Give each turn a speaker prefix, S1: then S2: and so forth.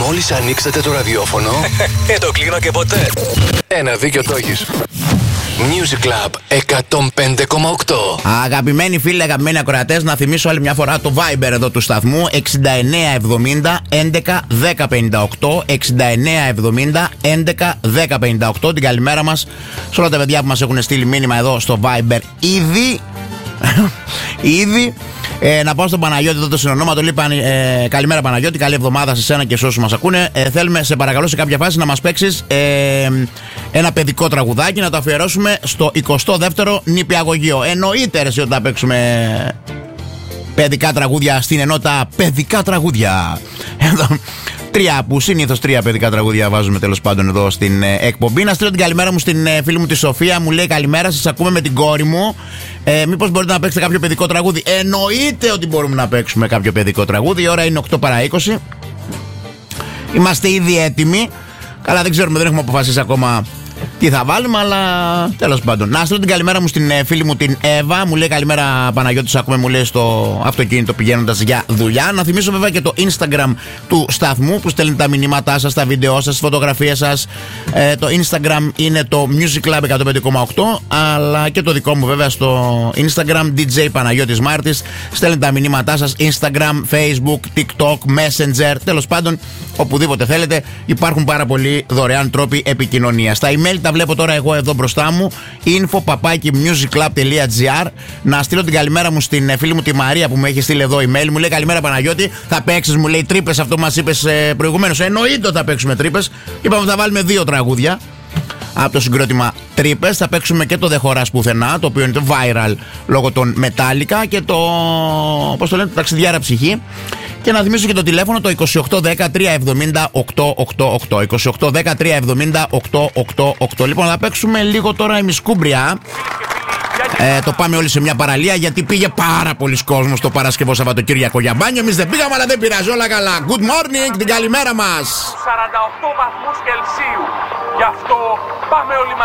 S1: Μόλις ανοίξατε το ραδιόφωνο,
S2: Το κλείνω και ποτέ.
S1: ένα δίκιο το έχεις. Music Club 105,8.
S3: Αγαπημένοι φίλοι, αγαπημένοι ακροατές, να θυμίσω άλλη μια φορά το Viber εδώ του σταθμού 6970 11 1058. 6970 11 1058. Την καλημέρα μας σε όλα τα παιδιά που μας έχουν στείλει μήνυμα εδώ στο Viber ήδη. Να πάω στον Παναγιώτη εδώ το συνονόματο. Λέει καλημέρα Παναγιώτη, καλή εβδομάδα σε σένα και σε όσους μας ακούνε. Θέλουμε σε παρακαλώ σε κάποια φάση να μας παίξεις ένα παιδικό τραγουδάκι, να το αφιερώσουμε στο 22ο νηπιαγωγείο. Εννοείται ρε ότι θα παίξουμε παιδικά τραγούδια στην ενότητα παιδικά τραγούδια. Που συνήθως 3 παιδικά τραγούδια βάζουμε τέλος πάντων εδώ στην εκπομπή. Να στείλω την καλημέρα μου στην φίλη μου τη Σοφία. Μου λέει καλημέρα, σας ακούμε με την κόρη μου. Μήπως μπορείτε να παίξετε κάποιο παιδικό τραγούδι? Εννοείται ότι μπορούμε να παίξουμε κάποιο παιδικό τραγούδι. Η ώρα είναι 8 παρά 20. Είμαστε ήδη έτοιμοι. Καλά, δεν ξέρουμε, δεν έχουμε αποφασίσει ακόμα τι θα βάλουμε, αλλά τέλος πάντων. Να στείλω την καλημέρα μου στην φίλη μου την Εύα. Μου λέει καλημέρα Παναγιώτη, σας ακούμε, μου λέει στο αυτοκίνητο πηγαίνοντας για δουλειά. Να θυμίσω βέβαια και το Instagram του σταθμού που στέλνετε τα μηνύματά σας, τα βίντεό σας, τις φωτογραφίες σας. Το Instagram είναι το Music Club 105,8, αλλά και το δικό μου βέβαια στο Instagram DJ Παναγιώτης Μάρτης. Στέλνετε τα μηνύματά σας Instagram, Facebook, TikTok, Messenger, τέλος πάντων οπουδήποτε θέλετε. Υπάρχουν πάρα πολλοί δωρεάν τρόποι επικοινωνίας. Τα email τα βλέπω τώρα εγώ εδώ μπροστά μου. info@musicclub.gr. Να στείλω την καλημέρα μου στην φίλη μου τη Μαρία που μου έχει στείλει εδώ email. Μου λέει καλημέρα Παναγιώτη, θα παίξεις, μου λέει, τρύπες, αυτό που μας είπες προηγουμένως. Εννοείται ότι θα παίξουμε τρύπες. Είπαμε ότι θα βάλουμε 2 τραγούδια από το συγκρότημα Τρύπες. Θα παίξουμε και το Δεν Χωράς Πουθενά, το οποίο είναι το viral λόγω των Metallica, και το, πώς το λένε, το Ταξιδιάρα Ψυχή. Και να θυμίσω και το τηλέφωνο το 2810 370 888. 2810 370 888. Λοιπόν, θα παίξουμε λίγο τώρα ημισκούμπρια. Το πάμε όλοι σε μια παραλία, γιατί πήγε πάρα πολλοί κόσμος το Παρασκευό Σαββατοκύριακο για μπάνιο. Εμείς δεν πήγαμε, αλλά δεν πειράζει, όλα καλά. Good morning, την καλημέρα μας.
S4: 48 βαθμούς Κελσίου. Γι' αυτό πάμε όλοι μαζί.